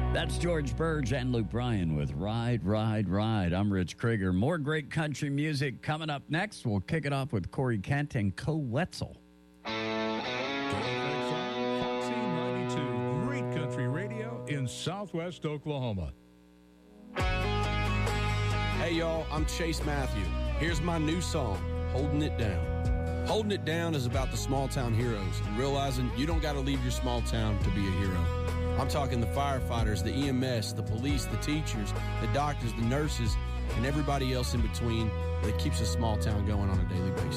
That's George Burge and Luke Bryan with Ride, Ride, Ride. I'm Rich Krieger. More great country music coming up next. We'll kick it off with Corey Kent and Co Wetzel. Foxy 92, great country radio in Southwest Oklahoma. Hey, y'all, I'm Chase Matthew. Here's my new song, Holding It Down. Holding It Down is about the small town heroes and realizing you don't got to leave your small town to be a hero. I'm talking the firefighters, the EMS, the police, the teachers, the doctors, the nurses, and everybody else in between that keeps a small town going on a daily basis.